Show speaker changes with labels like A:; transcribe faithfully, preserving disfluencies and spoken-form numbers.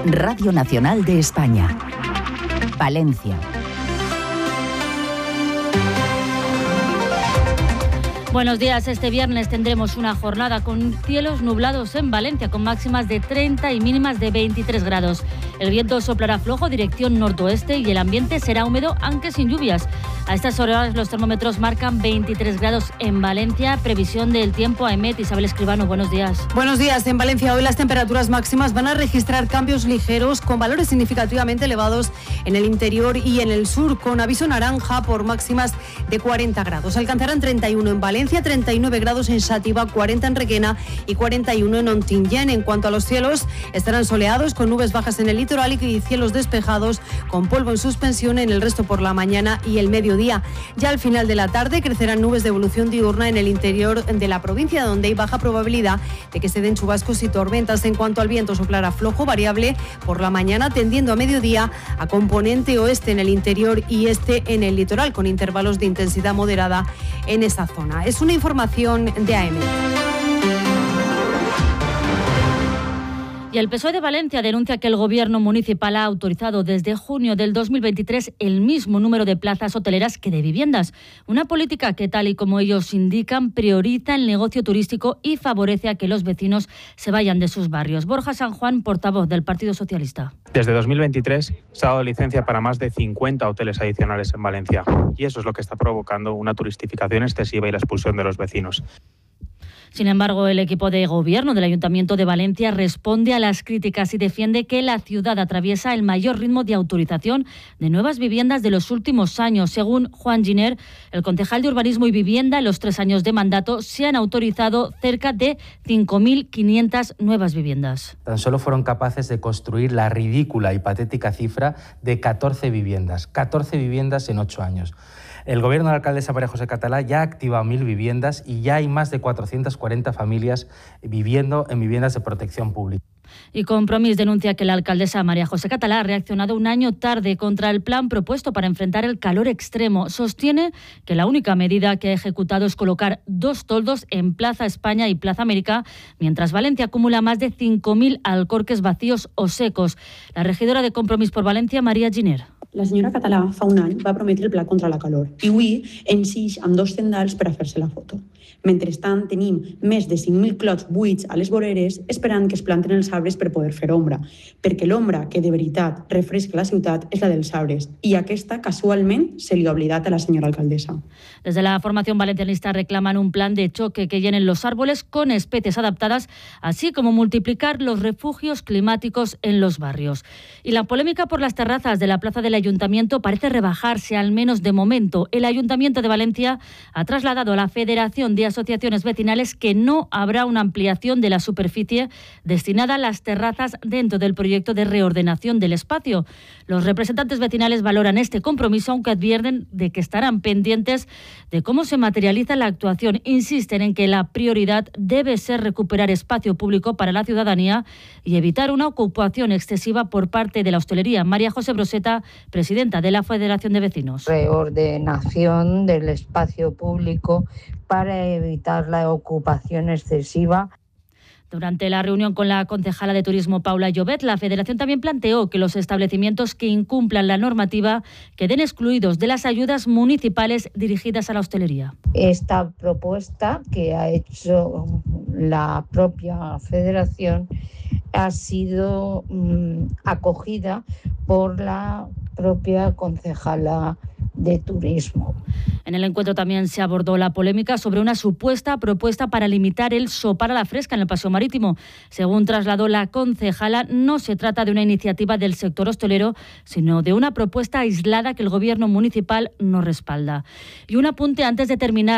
A: Radio Nacional de España. Palencia.
B: Buenos días. Este viernes tendremos una jornada con cielos nublados en Valencia, con máximas de treinta y mínimas de veintitrés grados. El viento soplará flojo, dirección noroeste, y el ambiente será húmedo, aunque sin lluvias. A estas horas los termómetros marcan veintitrés grados en Valencia. Previsión del tiempo a EMET. Isabel Escribano, buenos días.
C: Buenos días. En Valencia hoy las temperaturas máximas van a registrar cambios ligeros con valores significativamente elevados en el interior y en el sur, con aviso naranja por máximas de cuarenta grados. Alcanzarán treinta y uno en Valencia, treinta y nueve grados en Xàtiva, cuarenta en Requena y cuarenta y uno en Ontinyent. En cuanto a los cielos, estarán soleados con nubes bajas en el litoral y cielos despejados con polvo en suspensión en el resto por la mañana y el mediodía. Ya al final de la tarde crecerán nubes de evolución diurna en el interior de la provincia, donde hay baja probabilidad de que se den chubascos y tormentas. En cuanto al viento, soplará flojo, variable por la mañana, tendiendo a mediodía a componente oeste en el interior y este en el litoral, con intervalos de intensidad moderada en esa zona. Es una información de A E M.
B: Y el P S O E de Valencia denuncia que el Gobierno municipal ha autorizado desde junio del dos mil veintitrés el mismo número de plazas hoteleras que de viviendas. Una política que, tal y como ellos indican, prioriza el negocio turístico y favorece a que los vecinos se vayan de sus barrios. Borja San Juan, portavoz del Partido Socialista.
D: Desde dos mil veintitrés se ha dado licencia para más de cincuenta hoteles adicionales en Valencia. Y eso es lo que está provocando una turistificación excesiva y la expulsión de los vecinos.
B: Sin embargo, el equipo de gobierno del Ayuntamiento de Valencia responde a las críticas y defiende que la ciudad atraviesa el mayor ritmo de autorización de nuevas viviendas de los últimos años. Según Juan Giner, el concejal de Urbanismo y Vivienda, en los tres años de mandato se han autorizado cerca de cinco mil quinientas nuevas viviendas.
E: Tan solo fueron capaces de construir la ridícula y patética cifra de catorce viviendas. catorce viviendas en ocho años. El gobierno de la alcaldesa María José Catalá ya ha activado mil viviendas y ya hay más de cuatrocientas cuarenta familias viviendo en viviendas de protección pública.
B: Y Compromís denuncia que la alcaldesa María José Catalá ha reaccionado un año tarde contra el plan propuesto para enfrentar el calor extremo. Sostiene que la única medida que ha ejecutado es colocar dos toldos en Plaza España y Plaza América, mientras Valencia acumula más de cinco mil alcorques vacíos o secos. La regidora de Compromís por Valencia, María Giner.
F: La senyora Català fa un any va prometre el pla contra la calor i avui ensix amb dos tendals per a fer-se la foto. Mentrestant, tenim més de cinc mil clots buits a les voreres esperant que es planten els arbres per poder fer ombra, perquè l'ombra que de veritat refresca la ciutat és la dels arbres i aquesta casualment se li ha oblidat a la senyora alcaldesa.
B: Desde la formación valencianista reclaman un plan de choque que llenen los árboles con especies adaptadas, así como multiplicar los refugios climáticos en los barrios. Y la polémica por las terrazas de la plaza del Ayuntamiento parece rebajarse, al menos de momento. El Ayuntamiento de Valencia ha trasladado a la Federación de Asociaciones Vecinales que no habrá una ampliación de la superficie destinada a las terrazas dentro del proyecto de reordenación del espacio. Los representantes vecinales valoran este compromiso, aunque advierten de que estarán pendientes de cómo se materializa la actuación. Insisten en que la prioridad debe ser recuperar espacio público para la ciudadanía y evitar una ocupación excesiva por parte de la hostelería. María José Broseta, presidenta de la Federación de Vecinos.
G: Reordenación del espacio público para evitar la ocupación excesiva.
B: Durante la reunión con la concejala de Turismo Paula Llobet, la Federación también planteó que los establecimientos que incumplan la normativa queden excluidos de las ayudas municipales dirigidas a la hostelería.
G: Esta propuesta que ha hecho la propia Federación ha sido mmm, acogida por la propia concejala de Turismo.
B: En el encuentro también se abordó la polémica sobre una supuesta propuesta para limitar el sopar a la fresca en el Paseo Marítimo. Según trasladó la concejala, no se trata de una iniciativa del sector hostelero, sino de una propuesta aislada que el gobierno municipal no respalda. Y un apunte antes de terminar.